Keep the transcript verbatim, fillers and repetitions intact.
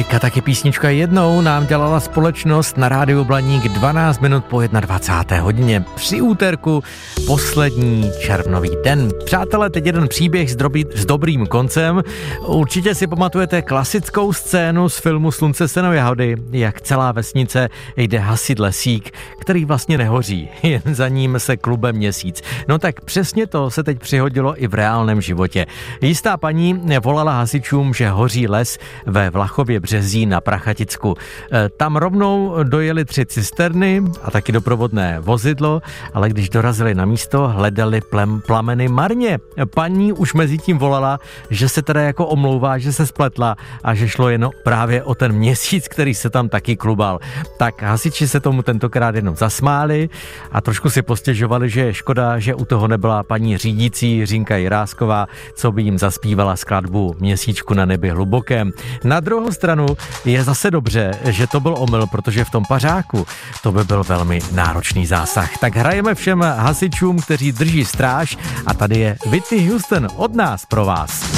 Trojka, taky písnička jednou nám dělala společnost na rádiu Blaník dvanáct minut po dvacáté jedné hodině. Při úterku poslední červnový den. Přátelé, teď jeden příběh s, drobý, s dobrým koncem. Určitě si pamatujete klasickou scénu z filmu Slunce se jahody, jak celá vesnice jde hasit lesík, který vlastně nehoří, jen za ním se klube měsíc. No tak přesně to se teď přihodilo i v reálném životě. Jistá paní volala hasičům, že hoří les ve Vlachově Březí na Prachaticku. Tam rovnou dojeli tři cisterny a taky doprovodné vozidlo, ale když dorazili na místo, hledali plem, plameny marně. Paní už mezi tím volala, že se teda jako omlouvá, že se spletla a že šlo jen právě o ten měsíc, který se tam taky klubal. Tak hasiči se tomu tentokrát jenom zasmáli a trošku si postěžovali, že je škoda, že u toho nebyla paní řídící Řínka Jirásková, co by jim zaspívala skladbu Měsíčku na nebi hlubokém. Na druhou stranu je zase dobře, že to byl omyl, protože v tom pařáku to by byl velmi náročný zásah. Tak hrajeme všem hasičům, kteří drží stráž, a tady je Whitney Houston od nás pro vás.